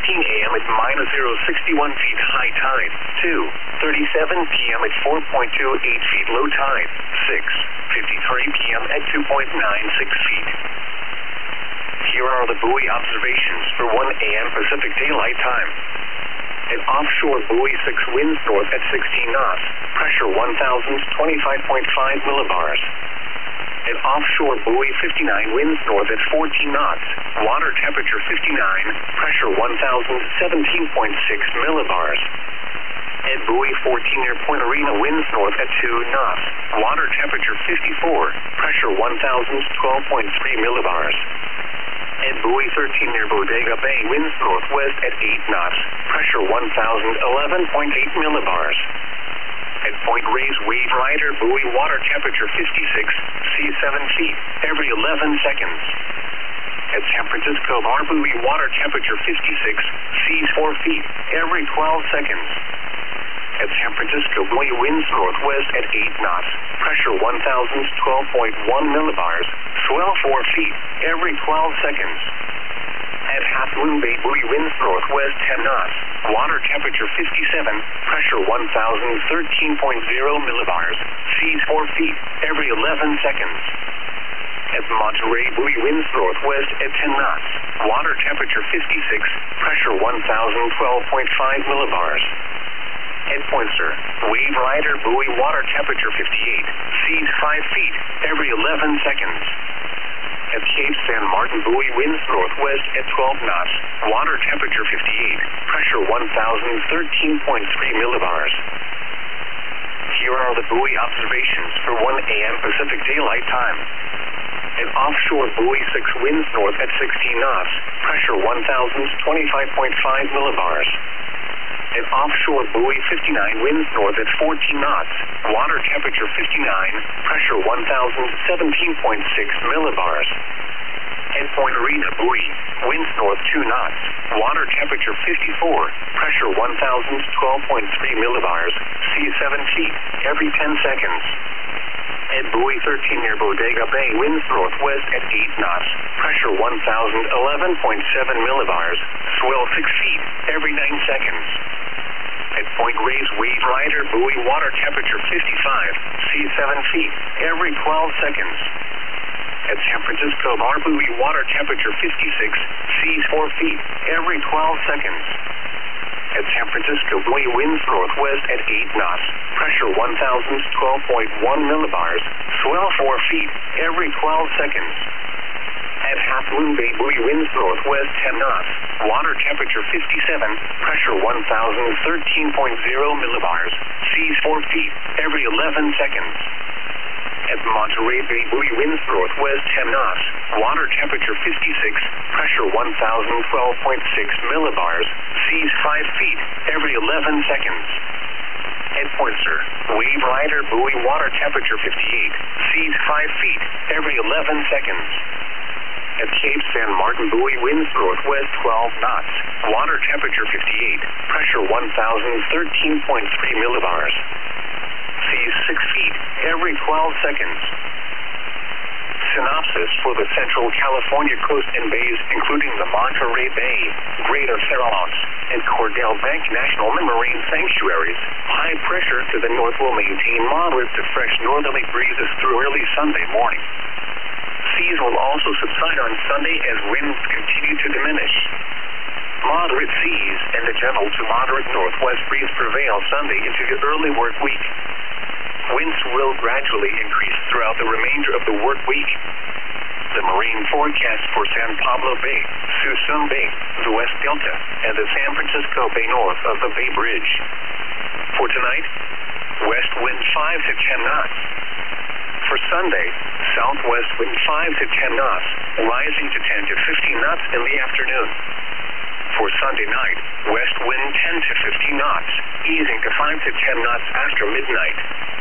a.m. at -061 feet high tide. 2:37 p.m. at 4.28 feet low tide. 6:53 p.m. at 2.96 feet. Here are the buoy observations for 1 a.m. Pacific Daylight Time. At offshore buoy 6 winds north at 16 knots, pressure 1,025.5 millibars. At offshore buoy 59 winds north at 14 knots, water temperature 59, pressure 1,017.6 millibars. At buoy 14 near Point Arena winds north at 2 knots, water temperature 54, pressure 1,012.3 millibars. At buoy 13 near Bodega Bay winds northwest at 8 knots, pressure 1,011.8 millibars. At Point Reyes Wave Rider buoy water temperature 56, sea 7 feet, every 11 seconds. At San Francisco Bar buoy water temperature 56, seas 4 feet, every 12 seconds. At San Francisco buoy winds northwest at 8 knots, pressure 1,012.1 millibars, swell 4 feet, every 12 seconds. At Half Moon Bay buoy winds northwest 10 knots, water temperature 57, pressure 1,013.0 millibars, seas 4 feet, every 11 seconds. At Monterey buoy winds northwest at 10 knots, water temperature 56, pressure 1,012.5 millibars. At Poinsett, Wave Rider buoy water temperature 58, seas 5 feet, every 11 seconds. At Cape San Martin buoy winds northwest at 12 knots, water temperature 58, pressure 1,013.3 millibars. Here are the buoy observations for 1 a.m. Pacific Daylight Time. At offshore buoy 6 winds north at 16 knots, pressure 1,025.5 millibars. At offshore buoy 59 winds north at 14 knots, water temperature 59, pressure 1,017.6 millibars. At Point Arena buoy, winds north 2 knots, water temperature 54, pressure 1,012.3 millibars, sea 7 feet, every 10 seconds. At buoy 13 near Bodega Bay, winds northwest at 8 knots, pressure 1,011.7 millibars, swell 6 feet, every 9 seconds. At Point Reyes Wave Rider buoy water temperature 55, sea 7 feet, every 12 seconds. At San Francisco Bar buoy water temperature 56, seas 4 feet, every 12 seconds. At San Francisco buoy winds northwest at 8 knots, pressure 1,012.1 millibars, swell 4 feet, every 12 seconds. At Half Moon Bay buoy winds northwest 10 knots, water temperature 57, pressure 1,013.0 millibars, seas 4 feet, every 11 seconds. At Monterey Bay buoy winds northwest 10 knots, water temperature 56, pressure 1,012.6 millibars, seas 5 feet, every 11 seconds. At Poinsett, Wave Rider buoy water temperature 58, seas 5 feet, every 11 seconds. At Cape San Martin buoy winds northwest 12 knots, water temperature 58, pressure 1,013.3 millibars. Seas 6 feet, every 12 seconds. Synopsis for the Central California coast and bays, including the Monterey Bay, Greater Farallones, and Cordell Bank National Marine Sanctuaries. High pressure to the north will maintain moderate to fresh northerly breezes through early Sunday morning. Seas will also subside on Sunday as winds continue to diminish. Moderate seas and a gentle to moderate northwest breeze prevail Sunday into the early work week. Winds will gradually increase throughout the remainder of the work week. The marine forecast for San Pablo Bay, Suisun Bay, the West Delta, and the San Francisco Bay north of the Bay Bridge. For tonight, west wind 5 to 10 knots. For Sunday, southwest wind 5 to 10 knots, rising to 10 to 15 knots in the afternoon. For Sunday night, west wind 10 to 15 knots, easing to 5 to 10 knots after midnight.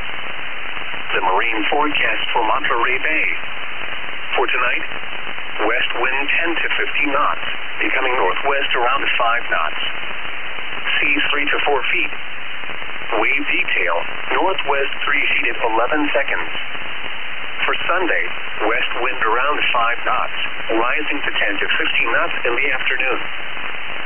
The marine forecast for Monterey Bay. For tonight, west wind 10 to 15 knots, becoming northwest around 5 knots. Seas 3 to 4 feet. Wave detail, northwest 3 feet at 11 seconds. For Sunday, west wind around 5 knots, rising to 10 to 15 knots in the afternoon.